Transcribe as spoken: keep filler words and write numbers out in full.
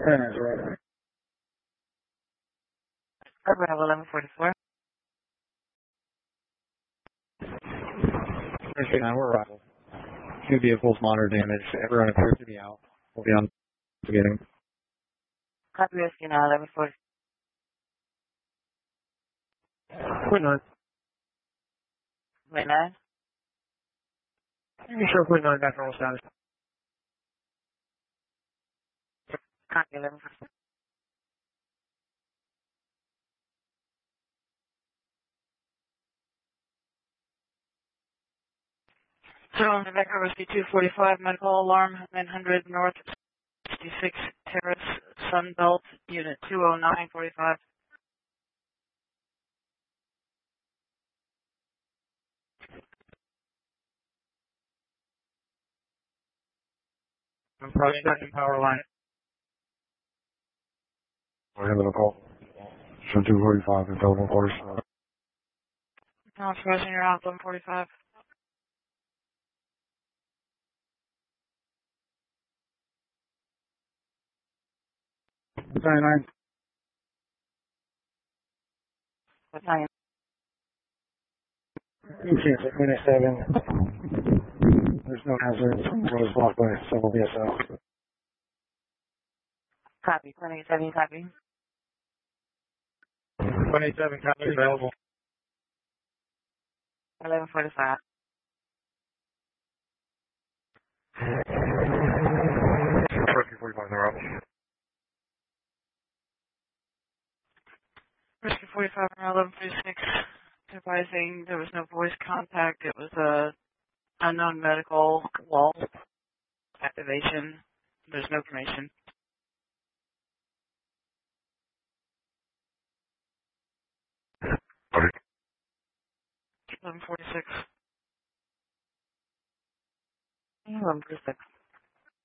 That's right. Bravo eleven forty-four. Thursday nine, we're arrival. Two vehicles, monitor damage. Everyone appears to be out. We'll be on beginning. Copy Whiskey now, eleven forty. Quit nine. Wait, nine. You sure quit nine back to roll status. Copy eleven forty-four. So on the Vector Whiskey two forty-five, medical alarm, nine hundred North sixty-six Terrace, Sunbelt, Unit two oh nine forty-five. I'm probably second power line. We're having a call. So two forty-five and total force. Now expressing your out, eleven forty-five. nine nine. What time? You can't say twenty-seven. There's no hazards. Road is blocked by several B S L. Copy, twenty-seven, copy. twenty-seven copies available. eleven forty-five. Whiskey forty-five, they're up. Whiskey forty-five and eleven forty-six. Advising there was no voice contact. It was a unknown medical wall activation. There's no information. eleven forty-six. eleven forty-six.